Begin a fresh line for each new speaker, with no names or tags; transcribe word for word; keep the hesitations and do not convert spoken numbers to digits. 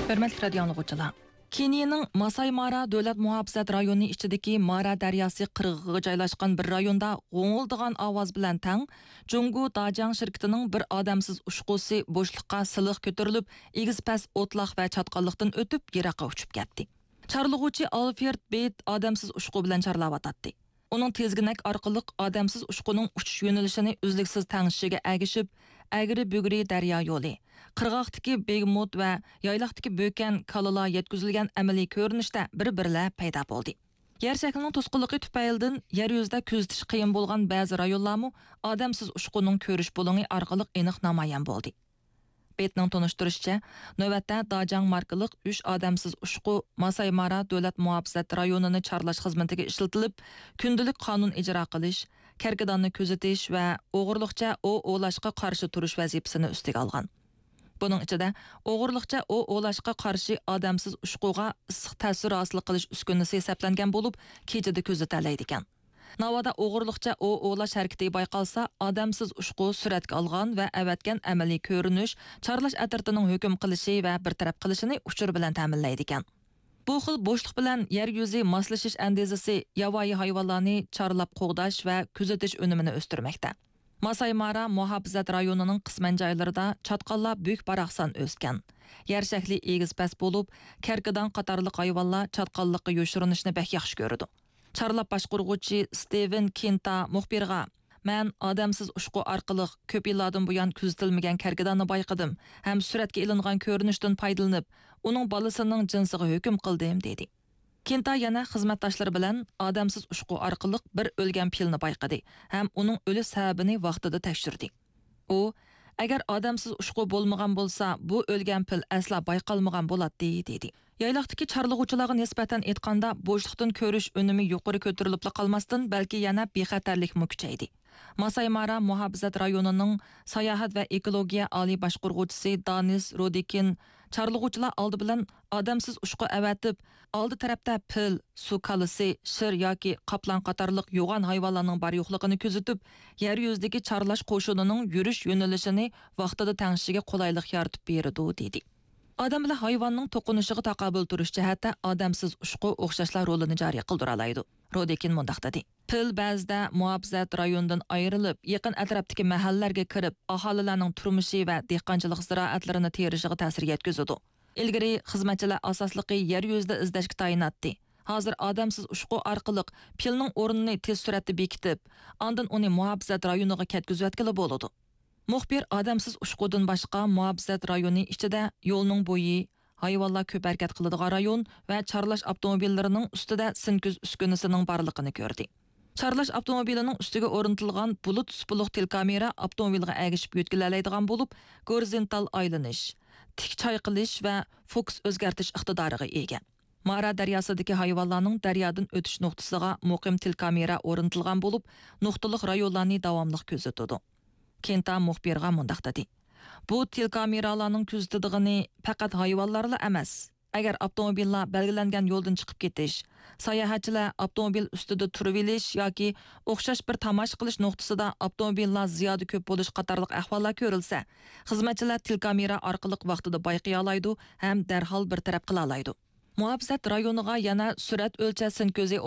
Hörmətli radio dinləyicilər. Keniyanın Masai Mara Dövlət Muhafizət rayonu içidəki Mara Dəryası qırğığı joylashqan bir rayonda qo'ng'ildigan ovoz bilan tang Jungu Dajang şirketining bir odamsiz ushqusi bo'shliqqa siliq ko'tarilib, egiz-pas o'tloq va chatqonlikdan o'tib, yiroqqa uchib ketdi. Charlig'uvchi Alfred Beit odamsiz ushqu bilan charlayotdi. Uning tezginak orqali odamsiz ushquning uchish yo'nalishini uzluksiz tangishiga agishib, agri-bugri daryo yo'li, qirg'oqdagi begmut va yayloqdagi bo'kan kalalar yetkazilgan amaliy ko'rinishda bir-birlar paydo bo'ldi. Yer shaklining to'sqinligi tufaylidan yer yuzida kuzatish qiyin bo'lgan ba'zi rayonlarmi odamsiz ushquning ko'rish bo'lingi orqali aniq namoyon bo'ldi. Betning tunishtirishicha, navbatda Dajang markaliq uch odamsiz ushqu Masai Mara Davlat Muhofizat rayonini charlash xizmatiga ishlatilib, kundalik qonun ijro qilish, karkidonni kuzatish va o'g'irliqcha o'g'irlashga qarshi turish vazifasini ustiga olgan. Buning ichida o'g'irliqcha o'g'irlashga qarshi odamsiz ushquga issiq ta'sir hosil qilish uskunasi hisoblangan bo'lib, kechada kuzatiladi ekan. Navada o'g'irliqcha o'g'irlash harakati bayqalsa, odamsiz ushqu suratga olgan va avatgan amaliy ko'rinish, charlash atratining hukm qilishi va bir taraf qilishini uchur bilan ta'minlaydi ekan. Bu xil bo'shliq bilan yer yuzi moslashish andezasi yovvoyi hayvonlarni charlab qo'g'dash va kuzatish unumini o'stirmoqda. Masai Mara muhofizat rayonining qisman joylarida chatqonlar büyük baraqsan o'sgan. Yer shakli egiz-pas bo'lib, karkidan qatorliq hayvonlar chatqonlikqa yo'shirinishni bak yaxshi ko'rdi. Charlab boshqaruvchi Steven Kinta muxbirga "Men odamsiz ushqu orqali ko'p yillardan buyon kuzatilmagan karkidanni bayqadim, ham suratga ilingan ko'rinishdan foydalanib, uning bolasining jinsiga hukm qildim" dedi. Kinta yana xizmatdoshlari bilan odamsiz ushqu orqali bir o'lgan filni bayqadi, ham uning o'lish sababini vaqtida tekshirdi. U, agar odamsiz ushqu bo'lmagan bo'lsa, bu o'lgan fil asla bayqalmagan bo'ladi dedi. Yayloqdagi charlig'uvchilarga nisbatan aytganda, bo'shliqdan ko'rish unumi yuqori ko'tarilib qolmasdan, balki yana bexatarlikmi kuchaydi. Masai Mara muhofizat rayonining sayohat va ekologiya oliy boshqaruvchisi Danis Rodikin charlig'uvchilar oldi bilan odamsiz ushqu avatib, oldi tarafda pil, suv kalisi, shir yoki qoplan qatorliq yo'g'on hayvonlarning bor yo'qligini kuzatib, yer yuzidagi charlash qo'shinining yurish yo'nalishini vaqtida tanishiga qulaylik yaratib berdi dedi. Odam bilan hayvonning to'qinishiga taqobil turish jihatda odamsiz ushqu o'xshashlar rolini joriy qildira oladi. Rodikin mundaq dedi. Pil ba'zida muhofizat rayonidan ayrilib, yaqin atrofdagi mahallalarga kirib, aholilarning turmushi va dehqonchilik ziroatlarini terishiga ta'sir yetkazadi. Ilgari xizmatchilar asosligi yer yuzida izlashga tayinatdi. Hozir odamsiz ushqu orqali pilning o'rnini tez suratda bekitib, ondan uni muhofizat rayoniga ketkazayotgili bo'ladi. Muxbir odamsiz ushqudan boshqa muhofizat rayoni ichida yo'lning bo'yi, hayvonlar ko'p harakat qiladigan rayon va charlash avtomobillarining ustida sinkuz uskunasining borligini ko'rdi. Charlash avtomobilining ustiga o'rnatilgan bulut usbuliq telekamera avtomobilga agishib yo'tkilalaydigan bo'lib, gorizontal aylanish, tik chayqilish va fokus o'zgartirish iqtidoriga ega. Mara daryosidagi hayvonlarning daryodan o'tish nuqtasiga muqim telekamera o'rnatilgan bo'lib, nuqtaliq rayonlarni davomli kuzatadi. Kenta muxbirga mundaq dedi. Bu telekameralarning kuzatadiğini faqat hayvonlarla emas. Agar avtomobillar belgilangan yo'ldan chiqib ketish, sayohatchilar avtomobil ustida turib olish yoki o'xshash bir tamash qilish nuqtasida avtomobillar ziyoda ko'p bo'lish qatorliq ahvollar ko'rilsa, xizmatchilar telekamera orqali vaqtida bayqay oladi ham darhol bir taraf qila oladi. Muhofizat rayoniga yana surat o'lchasin ko'zi